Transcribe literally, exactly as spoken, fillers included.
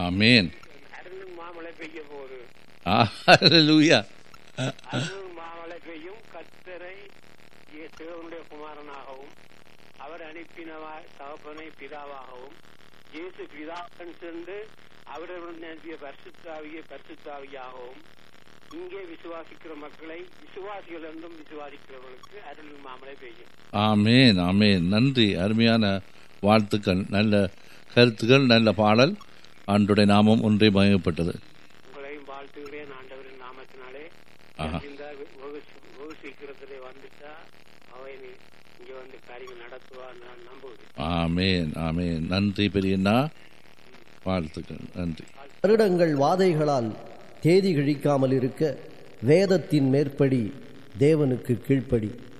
ஆமென். அருளும் மாமழை பெய்ய போது ஹல்லேலூயா. அருளும் மாமழை பெய்யும் கர்த்தரை தேவனுடைய குமாரனாகவும் அவர் அனுப்பின தகப்பனை பிதாவாகவும் இயேசு பிதாக்கன் சென்று அவருடன் அனுப்பிய பரிசுத்தாவிய பரிசுத்தாவியாகவும் இங்கே விசுவாசிக்கிற மக்களை விசுவாசிகள் என்றும் விசுவாசிக்கிறவர்களுக்கு அருளும் மாமழை பெய்யும். ஆமென் ஆமென். நன்றி. அருமையான வாழ்த்துக்கள், நல்ல கருத்துக்கள், நல்ல பாடல். ஆண்டவருடைய நாமம் ஒன்றே மகிமைப்பட்டது. உங்களையும் வாழ்த்துகிறேன் ஆண்டவரின் நாமத்தினாலே. இந்த வெகு சீக்கிரத்திலே வந்துட்டா அவை இங்க வந்து காரியம் நடத்துவார் நான் நம்புகிறேன். ஆமென் ஆமென். நன்றி பெரியண்ணா, வாழ்த்துக்கள். நன்றி. வருடங்கள் வாதைகளால் தேதி கிழிக்காமல் இருக்க வேதத்தின் மேற்படி தேவனுக்கு கீழ்ப்படி.